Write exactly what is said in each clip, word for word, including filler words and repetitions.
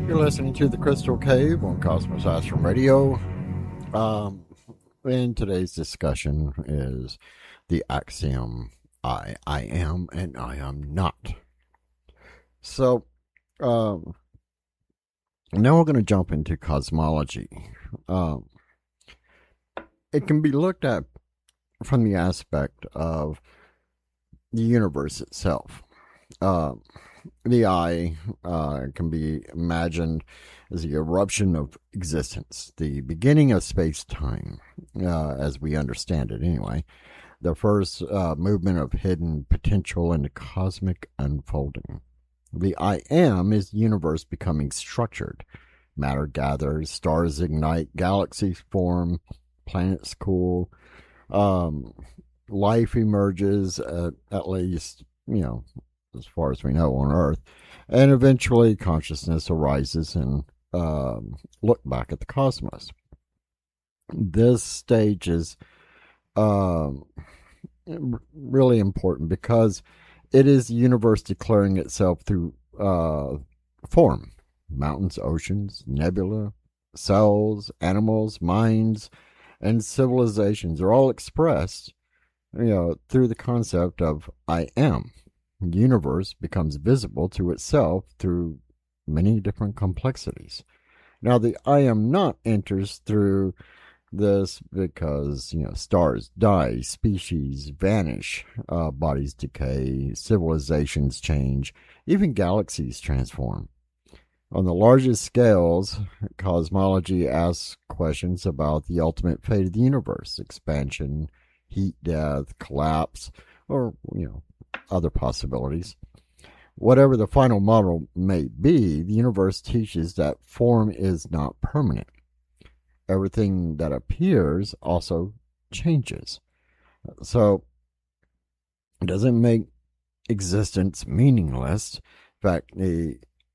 You're listening to the Crystal Cave on Cosmos Astrum Radio. Um, and today's discussion is the axiom I, I am, and I am not. So, um, now we're going to jump into cosmology. Um, it can be looked at from the aspect of the universe itself. Uh, the I uh, can be imagined as the eruption of existence, the beginning of space-time, uh, as we understand it anyway, the first uh, movement of hidden potential into cosmic unfolding. The I am is the universe becoming structured. Matter gathers, stars ignite, galaxies form, planets cool, um, life emerges, uh, at least, you know, as far as we know on Earth, and eventually consciousness arises and um, look back at the cosmos. This stage is um, really important because it is the universe declaring itself through uh, form. Mountains, oceans, nebula, cells, animals, minds, and civilizations are all expressed, you know, through the concept of I am. The universe becomes visible to itself through many different complexities. Now, the I am not enters through this because, you know, stars die, species vanish, uh, bodies decay, civilizations change, even galaxies transform. On the largest scales, cosmology asks questions about the ultimate fate of the universe, expansion, heat death, collapse, or, you know, other possibilities. Whatever the final model may be, the universe teaches that form is not permanent. Everything that appears also changes. So it doesn't make existence meaningless. In fact, the,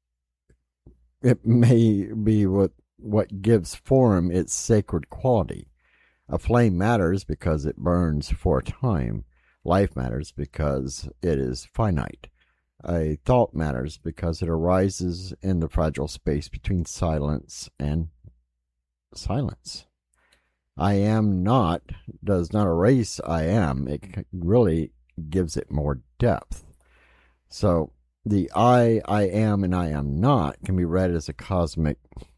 it may be what, what gives form its sacred quality. A flame matters because it burns for a time. Life matters because it is finite. A thought matters because it arises in the fragile space between silence and silence. I am not does not erase I am. It really gives it more depth. So the I, I am, and I am not can be read as a cosmic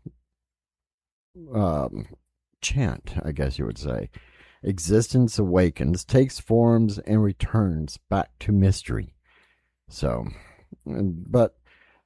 um, chant, I guess you would say. Existence awakens, takes forms, and returns back to mystery. So, but